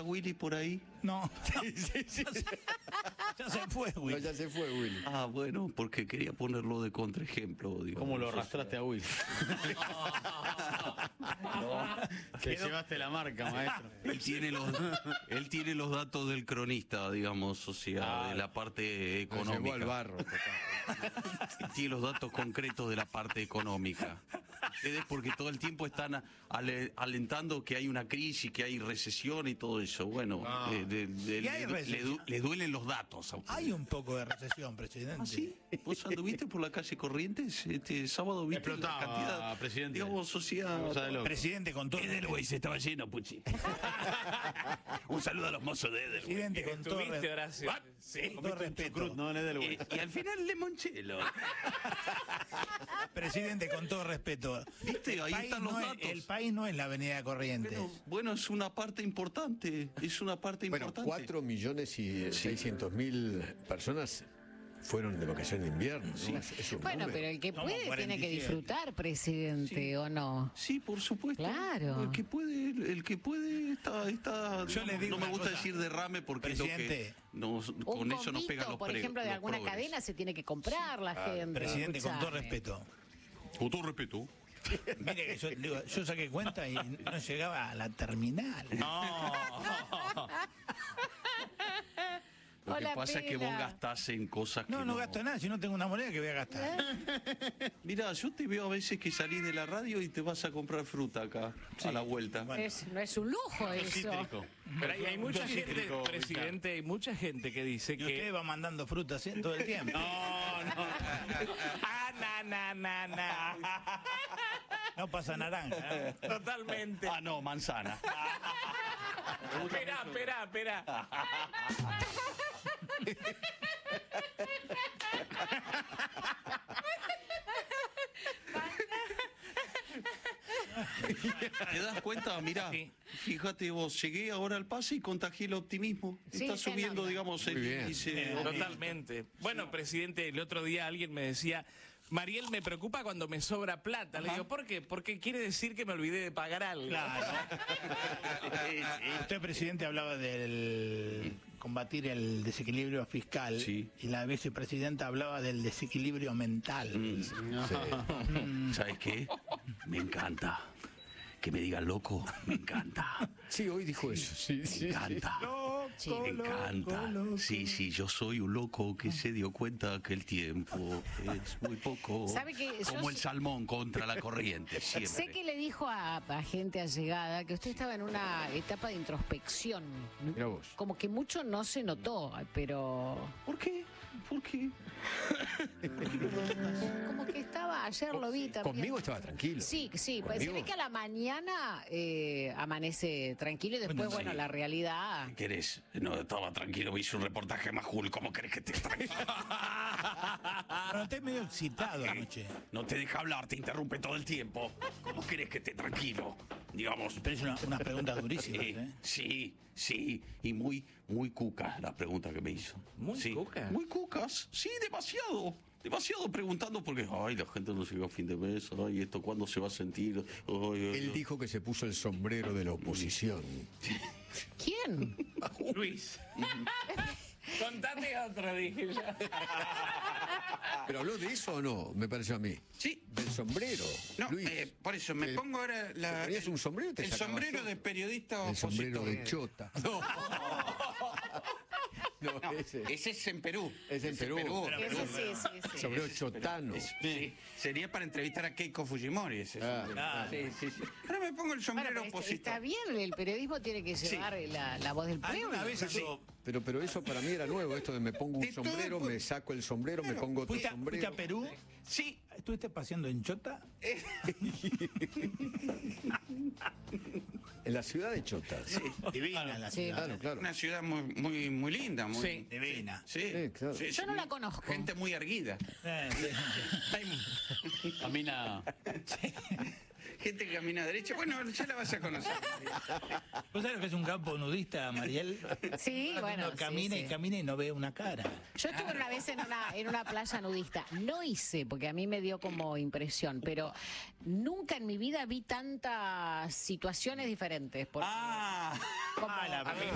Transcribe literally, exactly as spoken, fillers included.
Willy por ahí? No, sí, sí, sí. Ya se fue, Willy. No, ya se fue, Willy. Ah, bueno, porque quería ponerlo de contraejemplo. Digo, ¿Cómo lo Eso arrastraste a Will? Te llevaste la marca, maestro. Él tiene los, él tiene los datos del cronista, digamos, o sea, Ah, de la parte Lo llevó económica. al barro. total. Tiene los datos concretos de la parte económica. Ustedes porque todo el tiempo están ale- alentando que hay una crisis, que hay recesión y todo eso. Bueno, Ah. eh, de- de- ¿Y hay le, le du- recesión? le duelen los datos a ustedes. Hay un poco de recesión, presidente. ¿Ah, sí? ¿Vos anduviste por la calle Corrientes este sábado? ¿Viste Explotaba, la cantidad? presidente. Digamos, o sea, Cosa de loco. Presidente, con todo. Edelweiss estaba lleno, Puchi. Un saludo a los mozos de Edelweiss. Presidente, con todo, Estuviste, re- Horacio. Sí. con todo respeto. Cruz, no en Edelweiss. Y, y al final Lemonchelo. Presidente, con todo respeto. ¿Viste? El Ahí país están los no es- datos. el país no es la Avenida Corrientes. Bueno, bueno, es una parte importante. Es una parte Bueno, importante. cuatro millones y seiscientos mil personas fueron de vacaciones de invierno. ¿no? Es- es un Bueno, número. pero el que Somos puede tiene cuarenta y que siete. disfrutar, presidente, Sí. ¿o no? Sí, por supuesto. Claro. El que puede, el que puede está, está. Yo no, le digo no me una gusta cosa. decir derrame porque es lo que Presidente. nos, Un con eso nos pegan combito, los por pre- ejemplo, de los alguna progres. cadena se tiene que comprar la gente. Presidente, con todo escuchame. respeto. Con todo respeto. Mire que yo, digo, yo saqué cuenta y no llegaba a la terminal. No. Lo que Hola, pasa es que vos Pela. gastás en cosas que No, no gasto nada. Si no tengo una moneda, que voy a gastar? Mira, yo te veo a veces que salís de la radio y te vas a comprar fruta acá, a la vuelta. Bueno. Es- no es un lujo eso. Cítrico. Pero hay, hay mucha Yo gente, cítrico, presidente, hay mucha gente que dice Y usted que... va mandando frutas ¿eh? todo el tiempo. No, no. Ah, na, na, na, na. No pasa naranja. ¿eh? Totalmente. Ah, no, manzana. Espera, espera, espera. ¿Te das cuenta? Mirá, Sí. fíjate vos, llegué ahora al pase y contagié el optimismo. Sí, Está se subiendo, nota. digamos, el Muy bien. índice. Totalmente. Bueno, presidente, el otro día alguien me decía, Mariel, me preocupa cuando me sobra plata. Le Ajá. digo, ¿por qué? Porque quiere decir que me olvidé de pagar algo. Claro. Usted, presidente, hablaba del combatir el desequilibrio fiscal Sí. y la vicepresidenta hablaba del desequilibrio mental. Sí. ¿Sabes qué? Me encanta. Que me digan loco, me encanta. Sí, hoy dijo eso. Sí, Me sí, sí. encanta. Sí. Me encanta. Sí, sí, yo soy un loco que se dio cuenta que el tiempo es muy poco. ¿Sabe que yo Como el sé- salmón contra la corriente, siempre. Sé que le dijo a, a gente allegada que usted estaba en una etapa de introspección. Mirá vos. Como que mucho no se notó, pero ¿Por qué? ¿Por qué? como que estaba, ayer lo vi también. Conmigo estaba tranquilo. Sí, sí, pues se Conmigo. ve que a la mañana eh, amanece tranquilo y después, Bueno, bueno, sí. la realidad. ¿Qué querés? No, estaba tranquilo, me hizo un reportaje majul. ¿Cómo querés que esté tranquilo? Pero usted medio excitado anoche. No te deja hablar, te interrumpe todo el tiempo. ¿Cómo querés que esté tranquilo? Digamos. Pero es una- unas preguntas durísimas. Sí, ¿eh? sí, sí, y muy, muy cuca la pregunta que me hizo. ¿Muy Sí, cuca? Muy cucas, sí, demasiado. Demasiado preguntando porque, ay, la gente no llega a fin de mes, ay, ¿esto cuándo se va a sentir? Ay, ay, Él ay. dijo que se puso el sombrero de la oposición. ¿Quién? Luis. Contate otro, dije yo. ¿Pero habló de eso o no? Me pareció a mí. Sí. Del sombrero. No, Luis, eh, por eso me te- pongo ahora te la, ponías un sombrero y te el sacabas sombrero todo. de periodista El sombrero opositor. de chota. No. No, No, ese. ese es en Perú. Es en Perú. Ese sí, sí, sí. Sombrero chotano. Es- sí, sería para entrevistar a Keiko Fujimori ese Ah, sombrero. claro. Sí, sí, sí. Ahora me pongo el Bueno, sombrero pero está, opositor. está bien, el periodismo tiene que llevar la, la voz del pueblo. Alguna vez ando- Pero, pero eso para mí era nuevo, esto de me pongo un De todo sombrero, el pu- me saco el sombrero, me pongo otro ¿Fuiste, a- fuiste sombrero. a Perú? Sí, ¿Estuviste paseando en Chota? En la ciudad de Chota. Sí, Divina la Sí. ciudad. claro, claro. una ciudad muy, muy, muy linda. Muy, Sí. Divina. Sí, Sí, claro. sí, Yo sí, no la muy- conozco. Gente muy erguida. Eh, sí. Camina. Gente que camina derecha. Bueno, ya la vas a conocer. ¿Vos sabés lo que es un campo nudista, Mariel? Sí, bueno, Uno camina sí, sí. y camina y no ve una cara. Yo estuve una vez en una, en una playa nudista. No hice, porque a mí me dio como impresión, pero nunca en mi vida vi tantas situaciones diferentes. Porque Ah, como- Ah, la a mí